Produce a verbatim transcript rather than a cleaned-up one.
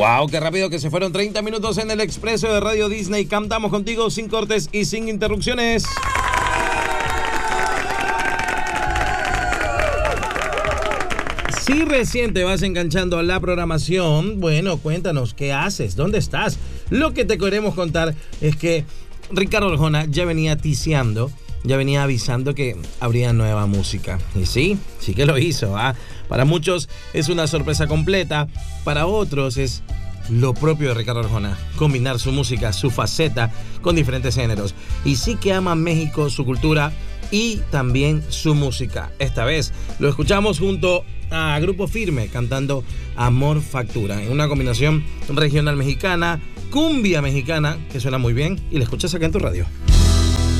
Wow, qué rápido que se fueron treinta minutos en el expreso de Radio Disney. Cantamos contigo sin cortes y sin interrupciones. Si recién te vas enganchando a la programación, bueno, cuéntanos, ¿qué haces? ¿Dónde estás? Lo que te queremos contar es que Ricardo Arjona ya venía ticiando, ya venía avisando que habría nueva música. Y sí, sí que lo hizo, ¿ah? Para muchos es una sorpresa completa, para otros es lo propio de Ricardo Arjona, combinar su música, su faceta con diferentes géneros. Y sí que ama México, su cultura y también su música. Esta vez lo escuchamos junto a Grupo Firme cantando Amor Factura, en una combinación regional mexicana, cumbia mexicana, que suena muy bien y la escuchas acá en tu radio.